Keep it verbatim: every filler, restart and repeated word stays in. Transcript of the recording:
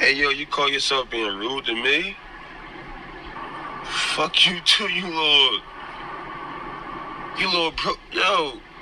Hey, yo, you call yourself being rude to me? Fuck you too, you little, you little bro, yo.